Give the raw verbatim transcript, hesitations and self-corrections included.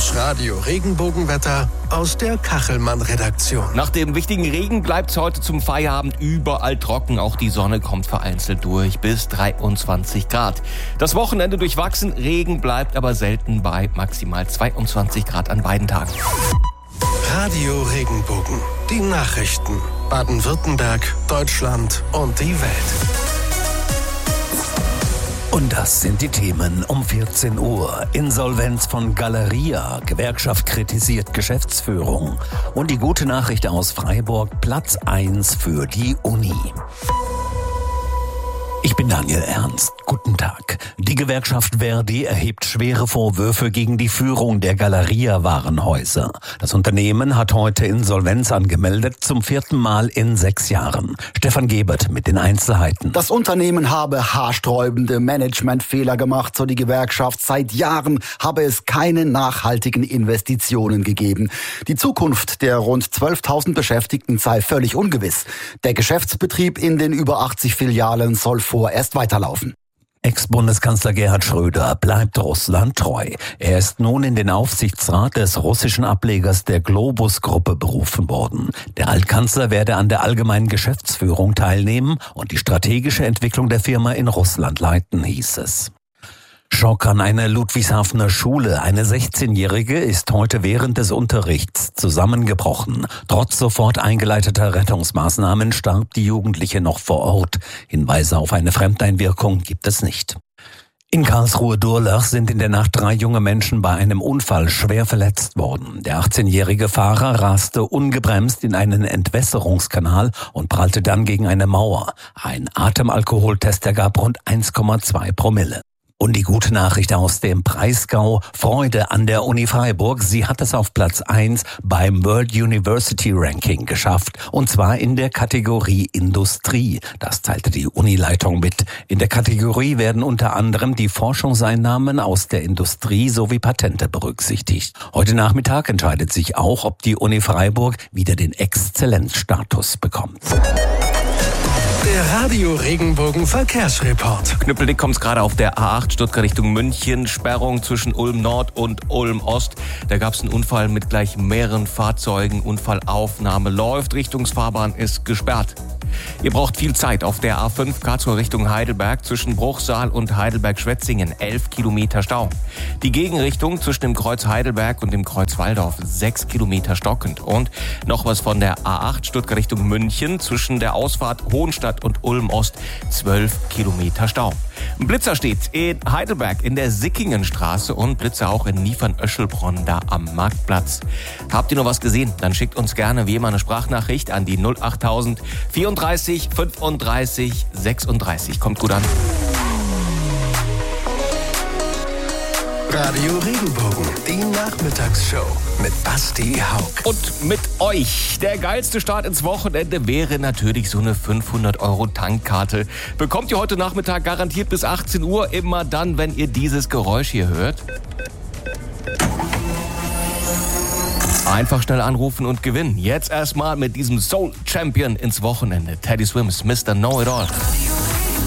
Das Radio Regenbogenwetter aus der Kachelmann-Redaktion. Nach dem wichtigen Regen bleibt es heute zum Feierabend überall trocken. Auch die Sonne kommt vereinzelt durch bis dreiundzwanzig Grad. Das Wochenende durchwachsen, Regen bleibt aber selten bei maximal zweiundzwanzig Grad an beiden Tagen. Radio Regenbogen, die Nachrichten. Baden-Württemberg, Deutschland und die Welt. Und das sind die Themen um vierzehn Uhr. Insolvenz von Galeria, Gewerkschaft kritisiert Geschäftsführung. Und die gute Nachricht aus Freiburg, Platz eins für die Uni. Ich bin Daniel Ernst. Guten Tag. Die Gewerkschaft ver.di erhebt schwere Vorwürfe gegen die Führung der Galeria-Warenhäuser. Das Unternehmen hat heute Insolvenz angemeldet, zum vierten Mal in sechs Jahren. Stefan Gebert mit den Einzelheiten. Das Unternehmen habe haarsträubende Managementfehler gemacht, so die Gewerkschaft. Seit Jahren habe es keine nachhaltigen Investitionen gegeben. Die Zukunft der rund zwölftausend Beschäftigten sei völlig ungewiss. Der Geschäftsbetrieb in den über achtzig Filialen soll vorerst weiterlaufen. Ex-Bundeskanzler Gerhard Schröder bleibt Russland treu. Er ist nun in den Aufsichtsrat des russischen Ablegers der Globus-Gruppe berufen worden. Der Altkanzler werde an der allgemeinen Geschäftsführung teilnehmen und die strategische Entwicklung der Firma in Russland leiten, hieß es. Schock an einer Ludwigshafener Schule. Eine sechzehnjährige ist heute während des Unterrichts zusammengebrochen. Trotz sofort eingeleiteter Rettungsmaßnahmen starb die Jugendliche noch vor Ort. Hinweise auf eine Fremdeinwirkung gibt es nicht. In Karlsruhe-Durlach sind in der Nacht drei junge Menschen bei einem Unfall schwer verletzt worden. Der achtzehnjährige Fahrer raste ungebremst in einen Entwässerungskanal und prallte dann gegen eine Mauer. Ein Atemalkoholtest ergab rund eins Komma zwei Promille. Und die gute Nachricht aus dem Breisgau, Freude an der Uni Freiburg. Sie hat es auf Platz eins beim World University Ranking geschafft. Und zwar in der Kategorie Industrie. Das teilte die Unileitung mit. In der Kategorie werden unter anderem die Forschungseinnahmen aus der Industrie sowie Patente berücksichtigt. Heute Nachmittag entscheidet sich auch, ob die Uni Freiburg wieder den Exzellenzstatus bekommt. Der Radio Regenbogen Verkehrsreport. Knüppeldick kommt es gerade auf der A acht Stuttgart Richtung München. Sperrung zwischen Ulm Nord und Ulm Ost. Da gab es einen Unfall mit gleich mehreren Fahrzeugen. Unfallaufnahme läuft. Richtungsfahrbahn ist gesperrt. Ihr braucht viel Zeit auf der A fünf Karlsruhe Richtung Heidelberg zwischen Bruchsal und Heidelberg-Schwetzingen. elf Kilometer Stau. Die Gegenrichtung zwischen dem Kreuz Heidelberg und dem Kreuz Walldorf. sechs Kilometer stockend. Und noch was von der A acht Stuttgart Richtung München zwischen der Ausfahrt Hohenstadt und Ulm Ost. zwölf Kilometer Stau. Ein Blitzer steht in Heidelberg in der Sickingenstraße und Blitzer auch in Niefern-Öschelbronn da am Marktplatz. Habt ihr noch was gesehen? Dann schickt uns gerne wie immer eine Sprachnachricht an die null achttausend vierunddreißig fünfunddreißig sechsunddreißig. Kommt gut an. Radio Regenbogen, die Nachmittagsshow mit Basti Haug. Und mit euch. Der geilste Start ins Wochenende wäre natürlich so eine fünfhundert Euro Tankkarte. Bekommt ihr heute Nachmittag garantiert bis achtzehn Uhr, immer dann, wenn ihr dieses Geräusch hier hört. Einfach schnell anrufen und gewinnen. Jetzt erstmal mit diesem Soul Champion ins Wochenende. Teddy Swims, Mister Know It All.